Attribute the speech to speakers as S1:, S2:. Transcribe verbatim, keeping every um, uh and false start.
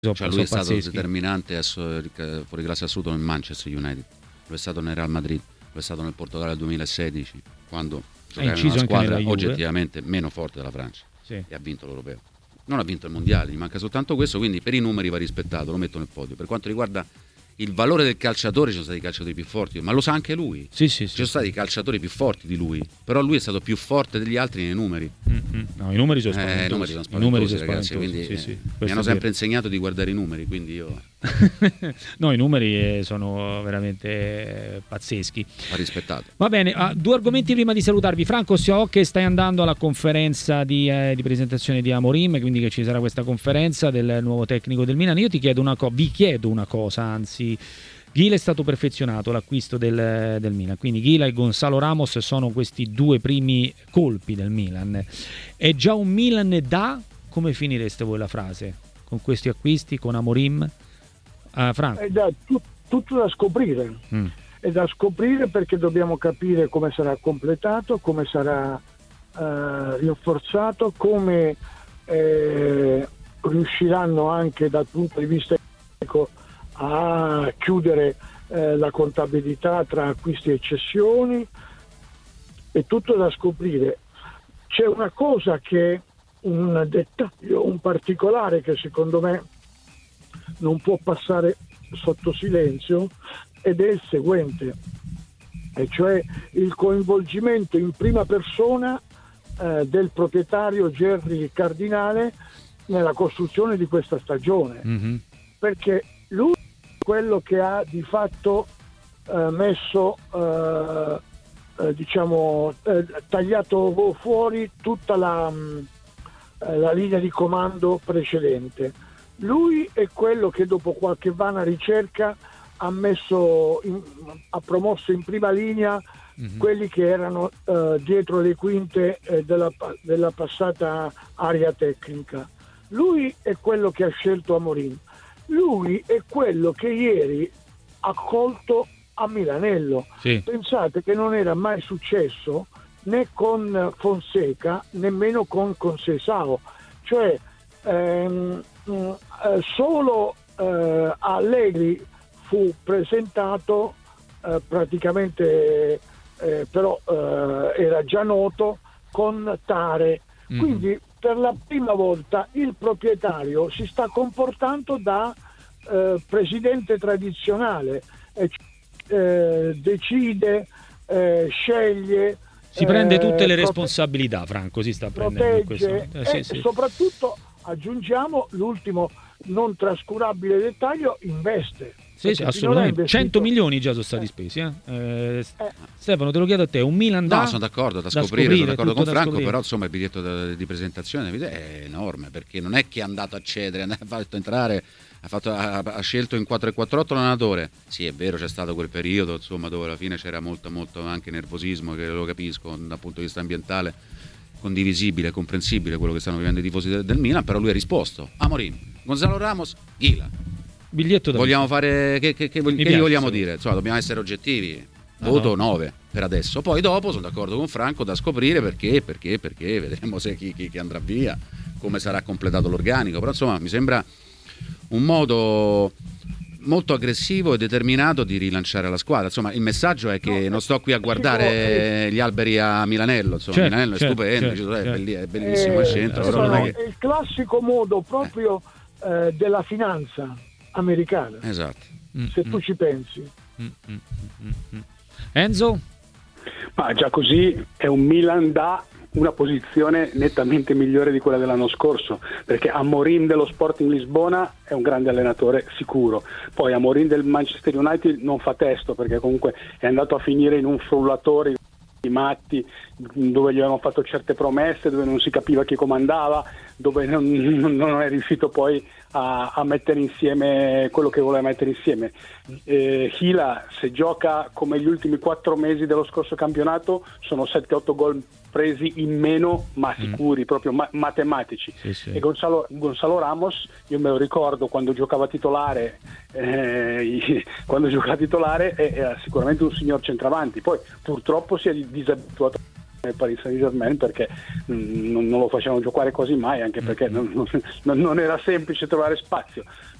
S1: so,
S2: cioè, lui è stato
S1: pazzeschi.
S2: determinante adesso, fuori classe assoluto nel Manchester United, lo è stato nel Real Madrid, lo è stato nel Portogallo nel duemilasedici, quando giocava in una squadra oggettivamente meno forte della Francia, sì. E ha vinto l'Europeo. Non ha vinto il Mondiale, gli manca soltanto questo, quindi per i numeri va rispettato, lo metto nel podio. Per quanto riguarda il valore del calciatore, ci sono stati calciatori più forti, ma lo sa anche lui.
S1: Sì, sì,
S2: ci
S1: sì,
S2: sono
S1: sì.
S2: stati calciatori più forti di lui, però lui è stato più forte degli altri nei numeri.
S1: Mm-hmm. No, i numeri sono spaventosi.
S2: Eh, i numeri sono spaventosi,
S1: I numeri sono
S2: ragazzi,
S1: spaventosi,
S2: quindi
S1: sì, sì,
S2: eh, mi hanno sempre insegnato di guardare i numeri, quindi io
S1: no, i numeri sono veramente pazzeschi.
S2: Va rispettato.
S1: Va bene, ah, due argomenti prima di salutarvi. Franco, so che stai andando alla conferenza di, eh, di presentazione di Amorim, quindi che ci sarà questa conferenza del nuovo tecnico del Milan. Io ti chiedo una cosa, vi chiedo una cosa, anzi. Gil è stato perfezionato, l'acquisto del, del Milan, quindi Gil e Gonzalo Ramos sono questi due primi colpi del Milan. È già un Milan da, come finireste voi la frase? Con questi acquisti, con Amorim? Uh, Franco.
S3: È da, tu, tutto da scoprire, mm. è da scoprire perché dobbiamo capire come sarà completato, come sarà uh, rinforzato, come eh, riusciranno anche dal punto di vista economico a chiudere eh, la contabilità tra acquisti e cessioni. È tutto da scoprire. C'è una cosa che un dettaglio, un particolare che secondo me non può passare sotto silenzio, ed è il seguente, e cioè il coinvolgimento in prima persona eh, del proprietario Gerry Cardinale nella costruzione di questa stagione, mm-hmm. perché lui è quello che ha di fatto eh, messo eh, eh, diciamo eh, tagliato fuori tutta la, mh, la linea di comando precedente. Lui è quello che dopo qualche vana ricerca ha messo in, ha promosso in prima linea mm-hmm. quelli che erano eh, dietro le quinte eh, della, della passata area tecnica. Lui è quello che ha scelto Amorim. Lui è quello che ieri ha colto a Milanello. Sì. Pensate che non era mai successo né con Fonseca nemmeno con Conceição. Cioè ehm, mh, solo eh, Allegri fu presentato eh, praticamente eh, però eh, era già noto con Tare. Mm. Quindi per la prima volta il proprietario si sta comportando da eh, presidente tradizionale, eh, eh, decide, eh, sceglie,
S1: si prende tutte le
S3: eh,
S1: responsabilità, Franco, si sta prendendo in questo
S3: protegge
S1: eh, sì,
S3: e
S1: sì.
S3: soprattutto aggiungiamo l'ultimo non trascurabile dettaglio: investe.
S1: Sì, sì, assolutamente. cento milioni già sono stati spesi. Eh. Eh, eh. Stefano, te lo chiedo a te, un Milan da...
S2: No, sono d'accordo, da,
S1: da
S2: scoprire,
S1: scoprire,
S2: sono d'accordo con Franco,
S1: scoprire.
S2: Però insomma il biglietto da, di presentazione è enorme, perché non è che è andato a cedere, ha fatto entrare, ha, fatto, ha, ha scelto in quattro quattro otto l'allenatore. Sì, è vero, c'è stato quel periodo insomma dove alla fine c'era molto, molto anche nervosismo, che lo capisco dal punto di vista ambientale, condivisibile, comprensibile quello che stanno vivendo i tifosi del, del Milan, però lui ha risposto: Amorim, Gonzalo Ramos, Gila.
S1: Biglietto da
S2: vogliamo vista. Fare che, che, che, che gli vogliamo sì. dire? Insomma, dobbiamo essere oggettivi. Voto uh-huh. nove per adesso. Poi dopo sono d'accordo con Franco, da scoprire perché, perché, perché vedremo se chi, chi, chi andrà via, come sarà completato l'organico. Però insomma mi sembra un modo molto aggressivo e determinato di rilanciare la squadra. Insomma, il messaggio è che no, non sto qui a guardare gli alberi a Milanello. Insomma, certo, Milanello certo, è stupendo, certo, certo. È bellissimo al centro.
S3: Eh,
S2: però non è,
S3: che... è il classico modo proprio eh. Eh, della finanza americana.
S2: Esatto.
S3: Se tu ci pensi.
S1: Enzo?
S4: Ma già così è un Milan da una posizione nettamente migliore di quella dell'anno scorso, perché Amorim dello Sporting Lisbona è un grande allenatore sicuro, poi Amorim del Manchester United non fa testo, perché comunque è andato a finire in un frullatore di matti, dove gli avevano fatto certe promesse, dove non si capiva chi comandava, dove non, non è riuscito poi a, a mettere insieme quello che voleva mettere insieme. eh, Hila, se gioca come gli ultimi quattro mesi dello scorso campionato, sono sette otto gol presi in meno, ma sicuri, mm. proprio ma- matematici. Sì, sì. E Gonzalo, Gonzalo Ramos, io me lo ricordo quando giocava titolare, eh, quando giocava titolare era sicuramente un signor centravanti, poi purtroppo si è disabituato nel Paris Saint-Germain perché mh, non, non lo facevano giocare quasi mai, anche perché non, non, non era semplice trovare spazio.